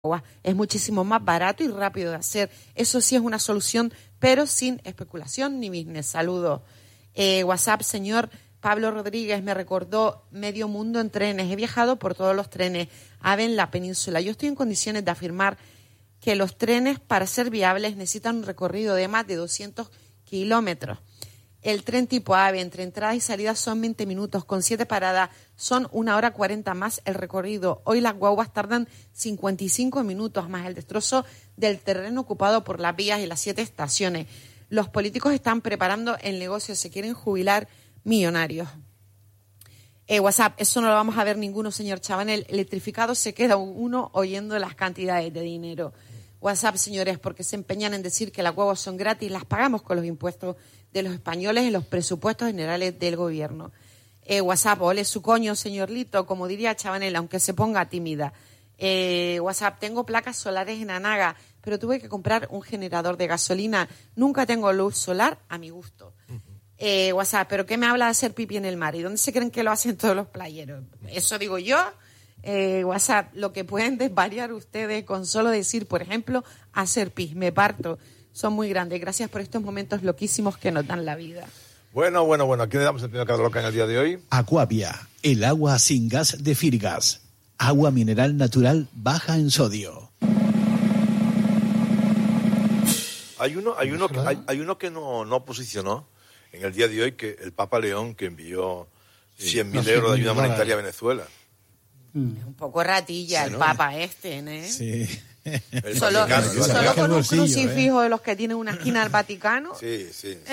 Es muchísimo más barato y rápido de hacer. Eso sí es una solución, pero sin especulación ni business. Saludos. WhatsApp, señor Pablo Rodríguez, me recordó medio mundo en trenes. He viajado por todos los trenes AVE en la península. Yo estoy en condiciones de afirmar que los trenes, para ser viables, necesitan un recorrido de más de 200 kilómetros. El tren tipo AVE, entre entradas y salidas, son 20 minutos. Con 7 paradas son 1 hora 40 más el recorrido. Hoy las guaguas tardan 55 minutos más el destrozo del terreno ocupado por las vías y las 7 estaciones. Los políticos están preparando el negocio, se quieren jubilar millonarios. WhatsApp, eso no lo vamos a ver ninguno, señor Chabanel. Electrificado se queda uno oyendo las cantidades de dinero. WhatsApp, señores, porque se empeñan en decir que las guaguas son gratis, las pagamos con los impuestos de los españoles en los presupuestos generales del gobierno. WhatsApp, ole su coño, señor Lito, como diría Chabanel, aunque se ponga tímida. WhatsApp, tengo placas solares en Anaga, pero tuve que comprar un generador de gasolina. Nunca tengo luz solar a mi gusto. WhatsApp, ¿pero qué me habla de hacer pipí en el mar? ¿Y dónde se creen que lo hacen todos los playeros? Eso digo yo. WhatsApp, lo que pueden desvariar ustedes con solo decir, por ejemplo, hacer pis, me parto. Son muy grandes. Gracias por estos momentos loquísimos que nos dan la vida. Bueno. Aquí le damos el primer carro loca en el día de hoy. Aquavia, el agua sin gas de Firgas. Agua mineral natural baja en sodio. Hay uno que no posicionó en el día de hoy, que el Papa León, que envió 100.000 euros de ayuda humanitaria a Venezuela. Es un poco ratilla el Papa ¿no? Sí. Solo con un crucifijo de los que tienen una esquina del Vaticano. Sí.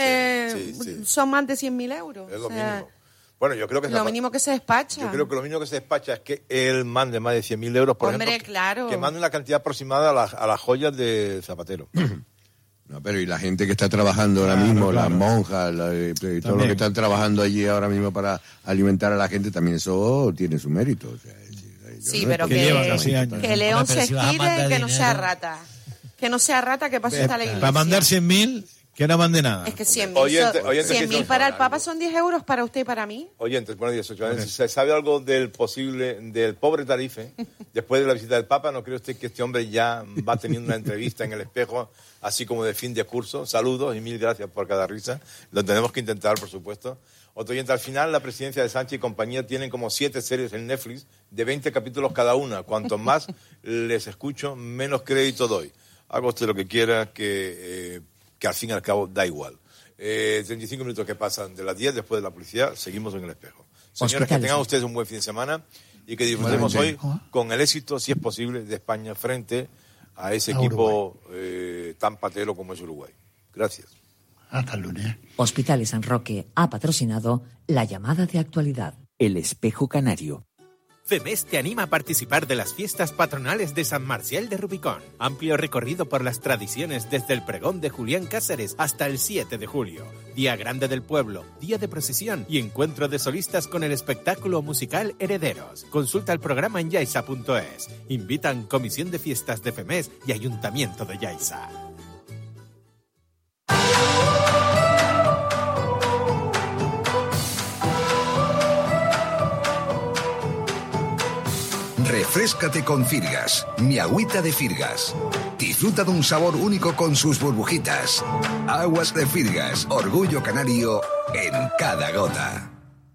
Son más de 100.000 euros. Es lo mínimo. Bueno, yo creo que lo mínimo que se despacha. Yo creo que lo mínimo que se despacha es que él mande más de 100.000 euros, por ejemplo. Claro. Que mande una cantidad aproximada a las joyas de Zapatero. No, pero y la gente que está trabajando ahora mismo, las monjas, y todo lo que están trabajando allí ahora mismo para alimentar a la gente, también eso tiene su mérito. O sea, sí, pero que León se estire y que no sea rata. Que no sea rata, que pase hasta la iglesia. Para mandar 100.000, que no mande nada. Es que 100.000 para el Papa son 10 euros para usted y para mí. Oyentes, buenos días. Si se sabe algo del pobre Tarife, después de la visita del Papa, ¿no cree usted que este hombre ya va teniendo una entrevista en el espejo, así como de fin de curso? Saludos y mil gracias por cada risa. Lo tenemos que intentar, por supuesto. Otro oyente, al final la presidencia de Sánchez y compañía tienen como 7 series en Netflix de 20 capítulos cada una. Cuanto más les escucho, menos crédito doy. Haga usted lo que quiera, que al fin y al cabo da igual. 35 minutos que pasan de las 10 después de la publicidad, seguimos en el espejo. Señores, que tengan ustedes un buen fin de semana y que disfrutemos hoy con el éxito, si es posible, de España frente a ese equipo tan patero como es Uruguay. Gracias. Hasta el lunes. Hospitales San Roque ha patrocinado la llamada de actualidad. El Espejo Canario. FEMES te anima a participar de las fiestas patronales de San Marcial de Rubicón. Amplio recorrido por las tradiciones desde el pregón de Julián Cáceres hasta el 7 de julio. Día grande del pueblo, día de procesión y encuentro de solistas con el espectáculo musical Herederos. Consulta el programa en yaisa.es. Invitan Comisión de Fiestas de FEMES y Ayuntamiento de Yaisa. Refréscate con Firgas, mi agüita de Firgas. Disfruta de un sabor único con sus burbujitas. Aguas de Firgas, orgullo canario en cada gota.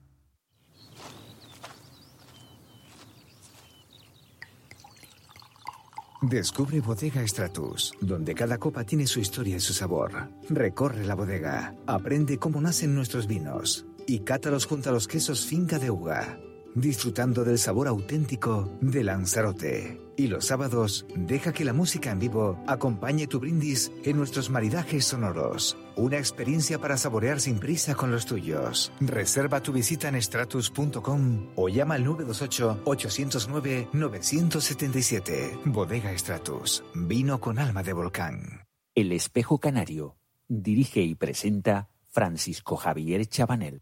Descubre Bodega Stratus, donde cada copa tiene su historia y su sabor. Recorre la bodega, aprende cómo nacen nuestros vinos y cátalos junto a los quesos Finca de Uga, disfrutando del sabor auténtico de Lanzarote. Y los sábados, deja que la música en vivo acompañe tu brindis en nuestros maridajes sonoros. Una experiencia para saborear sin prisa con los tuyos. Reserva tu visita en stratus.com o llama al 928-809-977. Bodega Stratus, vino con alma de volcán. El Espejo Canario. Dirige y presenta Francisco Javier Chabanel.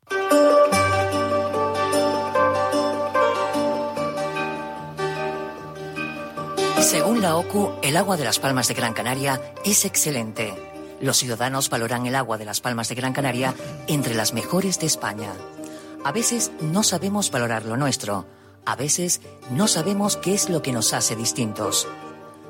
Según la OCU, el agua de las Palmas de Gran Canaria es excelente. Los ciudadanos valoran el agua de las Palmas de Gran Canaria entre las mejores de España. A veces no sabemos valorar lo nuestro. A veces no sabemos qué es lo que nos hace distintos.